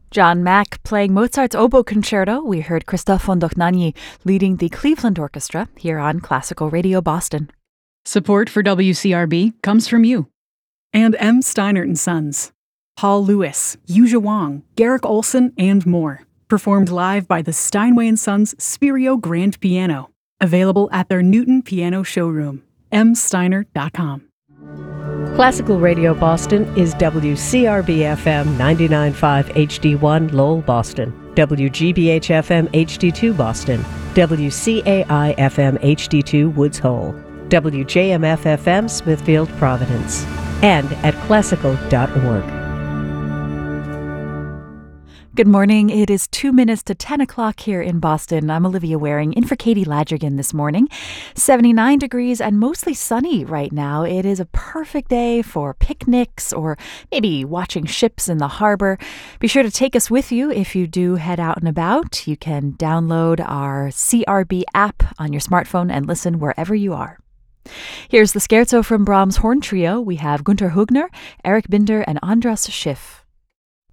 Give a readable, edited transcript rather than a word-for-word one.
John Mack playing Mozart's Oboe Concerto. We heard Christophe von Dohnanyi leading the Cleveland Orchestra here on Classical Radio Boston. Support for WCRB comes from you. And M. Steinert & Sons. Paul Lewis, Yuja Wang, Garrick Olson, and more. Performed live by the Steinway & Sons Spirio Grand Piano. Available at their Newton Piano Showroom. msteinert.com. Classical Radio Boston is WCRB-FM 99.5 HD1 Lowell, Boston, WGBH-FM HD2 Boston, WCAI-FM HD2 Woods Hole, WJMF-FM Smithfield, Providence, and at classical.org. Good morning. It is 2 minutes to 10 o'clock here in Boston. I'm Olivia Waring in for Katie Ladrigan this morning. 79 degrees and mostly sunny right now. It is a perfect day for picnics or maybe watching ships in the harbor. Be sure to take us with you if you do head out and about. You can download our CRB app on your smartphone and listen wherever you are. Here's the scherzo from Brahms' Horn Trio. We have Günter Hugner, Eric Binder, and Andras Schiff.